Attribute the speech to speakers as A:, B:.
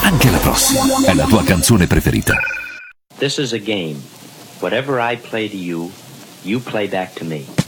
A: anche la prossima è la tua canzone preferita.
B: This is a game. Whatever I play to you, you play back to me.